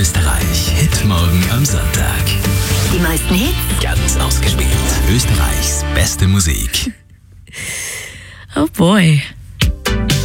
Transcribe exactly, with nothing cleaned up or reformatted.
Österreich, Hitmorgen am Sonntag. Die meisten Hits. Ganz ausgespielt. Österreichs beste Musik. Oh boy.